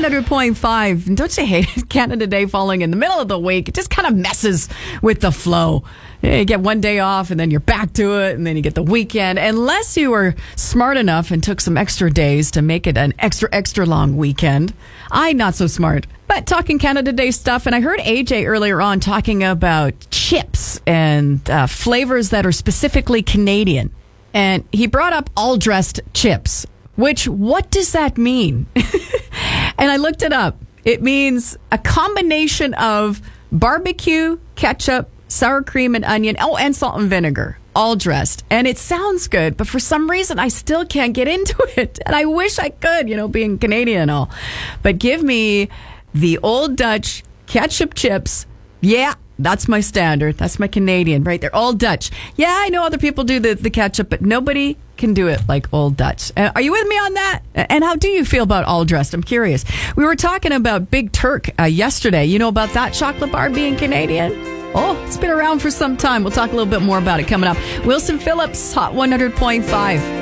100.5. And don't you hate it? Canada Day falling in the middle of the week. It just kind of messes with the flow. You get one day off and then you're back to it, and then you get the weekend. Unless you were smart enough and took some extra days to make it an extra long weekend. I'm not so smart. But talking Canada Day stuff, and I heard AJ earlier on talking about chips and flavors that are specifically Canadian. And he brought up all-dressed chips, which, what does that mean? And I looked it up. It means a combination of barbecue, ketchup, sour cream and onion, and salt and vinegar, all dressed. And it sounds good, but for some reason, I still can't get into it. And I wish I could, being Canadian and all. But give me the Old Dutch ketchup chips. Yeah, that's my standard. That's my Canadian, right? They're all Dutch. Yeah, I know other people do the ketchup, but nobody can do it like Old Dutch. Are you with me on that? And how do you feel about all dressed? I'm curious. We were talking about Big Turk yesterday. You know about that chocolate bar being Canadian? Oh, it's been around for some time. We'll talk a little bit more about it coming up. Wilson Phillips, Hot 100.5.